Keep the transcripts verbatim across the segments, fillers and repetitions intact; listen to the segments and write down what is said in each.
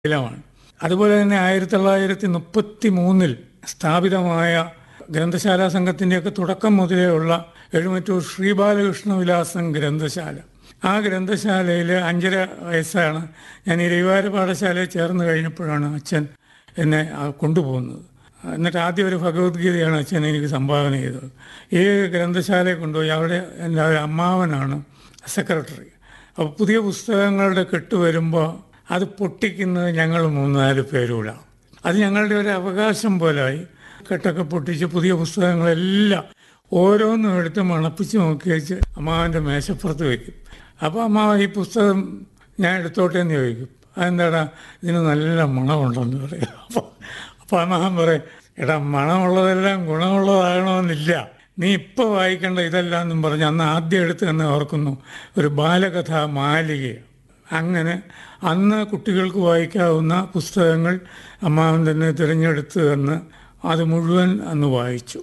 ഇലമാണ്. അതുപോലെ തന്നെ ആയിരത്തി തൊള്ളായിരത്തി മുപ്പത്തി മൂന്നിൽ സ്ഥാപിതമായ ഗ്രന്ഥശാലാ സംഘത്തിൻ്റെയൊക്കെ തുടക്കം മുതലേ ഉള്ള എഴുമറ്റൂർ ശ്രീബാലകൃഷ്ണ വിലാസം ഗ്രന്ഥശാല. ആ ഗ്രന്ഥശാലയിൽ അഞ്ചര വയസ്സാണ് ഞാൻ ഈ രവിവാര പാഠശാലയിൽ ചേർന്ന് കഴിഞ്ഞപ്പോഴാണ് അച്ഛൻ എന്നെ കൊണ്ടുപോകുന്നത്. എന്നിട്ട് ആദ്യം ഒരു ഭഗവത്ഗീതയാണ് അച്ഛൻ എനിക്ക് സംഭാവന ചെയ്തത്. ഈ ഗ്രന്ഥശാലയെ കൊണ്ടുപോയി അവിടെ എൻ്റെ ഒരു അമ്മാവനാണ് സെക്രട്ടറി. അപ്പോൾ പുതിയ പുസ്തകങ്ങളുടെ കെട്ട് വരുമ്പോൾ അത് പൊട്ടിക്കുന്നത് ഞങ്ങൾ മൂന്നാല് പേരൂടാണ്. അത് ഞങ്ങളുടെ ഒരു അവകാശം പോലായി. കെട്ടൊക്കെ പൊട്ടിച്ച് പുതിയ പുസ്തകങ്ങളെല്ലാം ഓരോന്നും എടുത്ത് മണപ്പിച്ച് നോക്കി വെച്ച് അമ്മാവൻ്റെ മേശപ്പുറത്ത് വയ്ക്കും. അപ്പോൾ അമ്മാവ ഈ പുസ്തകം ഞാൻ എടുത്തോട്ടെ എന്ന് ചോദിക്കും. അതെന്താടാ, ഇതിന് നല്ല മണമുണ്ടെന്ന് പറയും. അപ്പോൾ അപ്പോൾ അമ്മാവൻ പറയും, എടാ മണമുള്ളതെല്ലാം ഗുണമുള്ളതാകണമെന്നില്ല, നീ ഇപ്പോൾ വായിക്കേണ്ട ഇതെല്ലാം എന്നും പറഞ്ഞ് അന്ന് ആദ്യം എടുത്ത് തന്നെ ഓർക്കുന്നു ഒരു ബാലകഥാ മാലിക. അങ്ങനെ അന്ന് കുട്ടികൾക്ക് വായിക്കാവുന്ന പുസ്തകങ്ങൾ അമ്മാവൻ തന്നെ തിരഞ്ഞെടുത്ത് തന്ന് അത് മുഴുവൻ അന്ന് വായിച്ചു.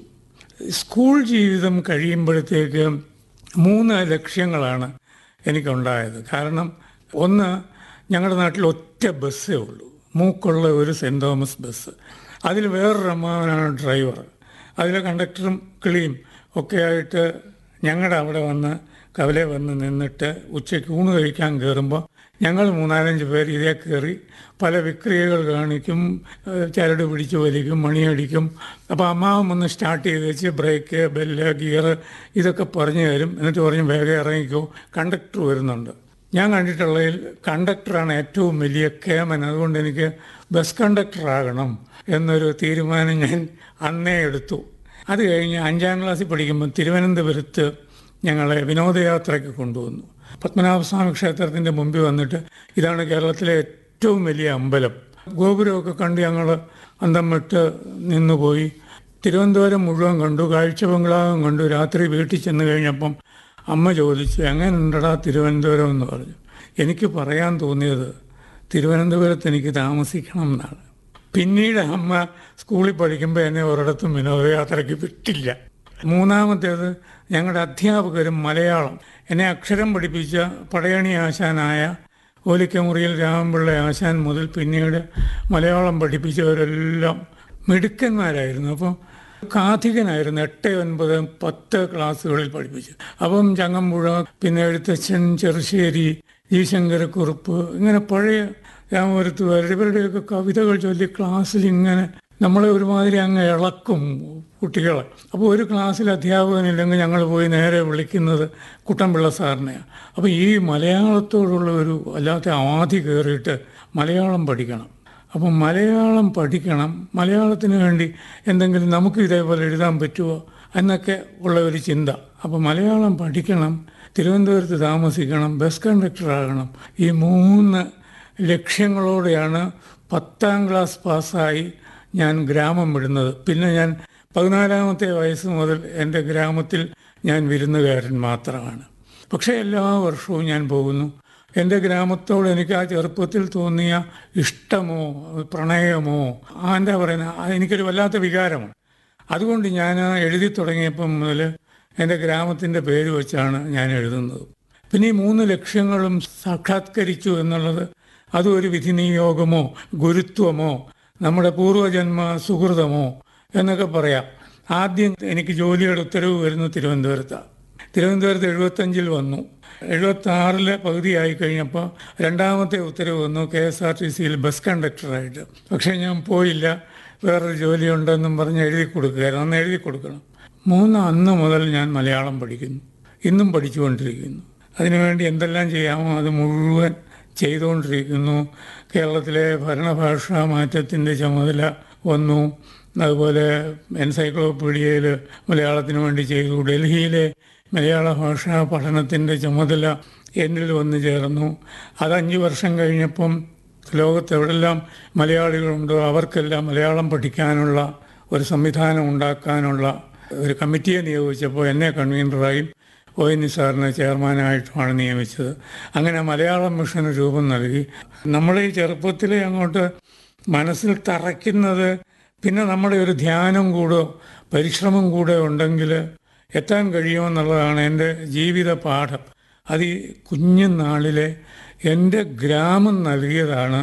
സ്കൂൾ ജീവിതം കഴിയുമ്പോഴത്തേക്ക് മൂന്ന് ലക്ഷ്യങ്ങളാണ് എനിക്കുണ്ടായത്. കാരണം ഒന്ന്, ഞങ്ങളുടെ നാട്ടിൽ ഒറ്റ ബസ്സേ ഉള്ളൂ, മൂക്കുള്ള ഒരു സെൻറ് തോമസ് ബസ്. അതിൽ വേറൊരു അമ്മാവനാണ് ഡ്രൈവർ. അതിലെ കണ്ടക്ടറും കിളിയും ഒക്കെ ആയിട്ട് ഞങ്ങളുടെ അവിടെ വന്ന് കവലെ വന്ന് നിന്നിട്ട് ഉച്ചയ്ക്ക് ഊണ് കഴിക്കാൻ കയറുമ്പോൾ ഞങ്ങൾ മൂന്നാലഞ്ച് പേര് ഇതേ കയറി പല വിക്രിയകൾ കാണിക്കും, ചരട് പിടിച്ച് വലിക്കും, മണിയടിക്കും. അപ്പോൾ അമ്മാവൻ വന്ന് സ്റ്റാർട്ട് ചെയ്ത് വെച്ച് ബ്രേക്ക്, ബെല്ല്, ഗിയർ ഇതൊക്കെ പറഞ്ഞു തരും. എന്നിട്ട് പറഞ്ഞ് വേഗം ഇറങ്ങിക്കോ, കണ്ടക്ടർ വരുന്നുണ്ട്. ഞാൻ കണ്ടിട്ടുള്ളതിൽ കണ്ടക്ടറാണ് ഏറ്റവും വലിയ കേമൻ. അതുകൊണ്ട് എനിക്ക് ബസ് കണ്ടക്ടറാകണം എന്നൊരു തീരുമാനം ഞാൻ അന്നേ എടുത്തു. അത് കഴിഞ്ഞ് അഞ്ചാം ക്ലാസ്സിൽ പഠിക്കുമ്പോൾ തിരുവനന്തപുരത്ത് ഞങ്ങളെ വിനോദയാത്രയ്ക്ക് കൊണ്ടുവന്നു. പത്മനാഭസ്വാമി ക്ഷേത്രത്തിൻ്റെ മുമ്പിൽ വന്നിട്ട് ഇതാണ് കേരളത്തിലെ ഏറ്റവും വലിയ അമ്പലം. ഗോപുരമൊക്കെ കണ്ട് ഞങ്ങൾ അന്തം വിട്ട് നിന്നുപോയി. തിരുവനന്തപുരം മുഴുവൻ കണ്ടു, കാഴ്ച ബംഗ്ലാവും കണ്ടു. രാത്രി വീട്ടിൽ ചെന്ന് കഴിഞ്ഞപ്പം അമ്മ ചോദിച്ചു, എങ്ങനെയുണ്ടടാ തിരുവനന്തപുരം എന്ന് പറഞ്ഞു. എനിക്ക് പറയാൻ തോന്നിയത് തിരുവനന്തപുരത്ത് എനിക്ക് താമസിക്കണം എന്നാണ്. പിന്നീട് അമ്മ സ്കൂളിൽ പഠിക്കുമ്പോൾ എന്നെ ഒരിടത്തും വിനോദയാത്രയ്ക്ക് വിട്ടില്ല. മൂന്നാമത്തേത്, ഞങ്ങളുടെ അധ്യാപകരും മലയാളം എന്നെ അക്ഷരം പഠിപ്പിച്ച പടയണി ആശാനായ ഓലിക്കമുറിയിൽ രാമപിള്ള ആശാൻ മുതൽ പിന്നീട് മലയാളം പഠിപ്പിച്ചവരെല്ലാം മിടുക്കന്മാരായിരുന്നു. അപ്പോൾ കാഥികനായിരുന്നു. എട്ട് ഒൻപത് പത്ത് ക്ലാസ്സുകളിൽ പഠിപ്പിച്ചു. അപ്പം ചങ്ങമ്പുഴ, പിന്നെ എഴുത്തച്ഛൻ, ചെറുശ്ശേരി, ജി ശങ്കരക്കുറുപ്പ്, ഇങ്ങനെ പഴയ രാമപുരത്തുകാർ ഇവരുടെയൊക്കെ കവിതകൾ ചൊല്ലി ക്ലാസ്സിൽ ഇങ്ങനെ നമ്മളെ ഒരുമാതിരി അങ്ങ് ഇളക്കും കുട്ടികളെ. അപ്പോൾ ഒരു ക്ലാസ്സിൽ അധ്യാപകനില്ലെങ്കിൽ ഞങ്ങൾ പോയി നേരെ വിളിക്കുന്നത് കുട്ടൻപിള്ള സാറിനെയാണ്. അപ്പോൾ ഈ മലയാളത്തോടുള്ള ഒരു വല്ലാത്ത ആധി കയറിയിട്ട് മലയാളം പഠിക്കണം. അപ്പം മലയാളം പഠിക്കണം, മലയാളത്തിന് വേണ്ടി എന്തെങ്കിലും നമുക്ക് ഇതേപോലെ എഴുതാൻ പറ്റുമോ എന്നൊക്കെ ഉള്ള ഒരു ചിന്ത. അപ്പോൾ മലയാളം പഠിക്കണം, തിരുവനന്തപുരത്ത് താമസിക്കണം, ബസ് കണ്ടക്ടറാകണം. ഈ മൂന്ന് ലക്ഷ്യങ്ങളോടെയാണ് പത്താം ക്ലാസ് പാസ്സായി ഞാൻ ഗ്രാമം വിടുന്നത്. പിന്നെ ഞാൻ പതിനാലാമത്തെ വയസ്സ് മുതൽ എൻ്റെ ഗ്രാമത്തിൽ ഞാൻ വിരുന്നുകാരൻ മാത്രമാണ്. പക്ഷേ എല്ലാ വർഷവും ഞാൻ പോകുന്നു. എൻ്റെ ഗ്രാമത്തോട് എനിക്ക് ആ ചെറുപ്പത്തിൽ തോന്നിയ ഇഷ്ടമോ പ്രണയമോ ആ എന്താ പറയുന്നത്, എനിക്കൊരു വല്ലാത്ത വികാരമാണ്. അതുകൊണ്ട് ഞാൻ എഴുതി തുടങ്ങിയപ്പം മുതൽ എൻ്റെ ഗ്രാമത്തിൻ്റെ പേര് വെച്ചാണ് ഞാൻ എഴുതുന്നത്. പിന്നെ ഈ മൂന്ന് ലക്ഷ്യങ്ങളും സാക്ഷാത്കരിച്ചു എന്നുള്ളത് അതും ഒരു വിധിനിയോഗമോ ഗുരുത്വമോ നമ്മുടെ പൂർവജന്മ സുഹൃതമോ എന്നൊക്കെ പറയാം. ആദ്യം എനിക്ക് ജോലിയുടെ ഉത്തരവ് വരുന്നത് തിരുവനന്തപുരത്താണ്. തിരുവനന്തപുരത്ത് എഴുപത്തഞ്ചിൽ വന്നു. എഴുപത്തി ആറിലെ പകുതിയായി കഴിഞ്ഞപ്പോൾ രണ്ടാമത്തെ ഉത്തരവ് വന്നു കെ എസ് ആർ ടി സിയിൽ ബസ് കണ്ടക്ടറായിട്ട്. പക്ഷേ ഞാൻ പോയില്ല, വേറൊരു ജോലിയുണ്ടെന്നും പറഞ്ഞ് എഴുതി കൊടുക്കുകയായിരുന്നു. അന്ന് എഴുതി കൊടുക്കണം. മൂന്ന് അന്ന് മുതൽ ഞാൻ മലയാളം പഠിക്കുന്നു, ഇന്നും പഠിച്ചുകൊണ്ടിരിക്കുന്നു. അതിനുവേണ്ടി എന്തെല്ലാം ചെയ്യാമോ അത് മുഴുവൻ ചെയ്തുകൊണ്ടിരിക്കുന്നു. കേരളത്തിലെ ഭരണഭാഷാ മാറ്റത്തിൻ്റെ ചുമതല വന്നു. അതുപോലെ എൻസൈക്ലോപീഡിയയിൽ മലയാളത്തിന് വേണ്ടി ചെയ്തു. ഡൽഹിയിലെ മലയാള ഭാഷാ പഠനത്തിൻ്റെ ചുമതല എന്നിൽ വന്നു ചേർന്നു. അത് അഞ്ച് വർഷം കഴിഞ്ഞപ്പം ലോകത്തെവിടെല്ലാം മലയാളികളുണ്ടോ അവർക്കെല്ലാം മലയാളം പഠിക്കാനുള്ള ഒരു സംവിധാനം ഉണ്ടാക്കാനുള്ള ഒരു കമ്മിറ്റിയെ നിയോഗിച്ചപ്പോൾ എന്നെ കൺവീനറായും ഒ എൻ വി സാറിനെ ചെയർമാനായിട്ടുമാണ് നിയമിച്ചത്. അങ്ങനെ മലയാളം മിഷന് രൂപം നൽകി. നമ്മൾ ഈ ചെറുപ്പത്തിലെ അങ്ങോട്ട് മനസ്സിൽ തറയ്ക്കുന്നത് പിന്നെ നമ്മുടെ ഒരു ധ്യാനം കൂടെ പരിശ്രമം കൂടെ ഉണ്ടെങ്കിൽ എത്താൻ കഴിയുമെന്നുള്ളതാണ് എൻ്റെ ജീവിത പാഠം. അത് ഈ കുഞ്ഞുനാളിലെ എൻ്റെ ഗ്രാമം നൽകിയതാണ്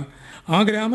ആ ഗ്രാമ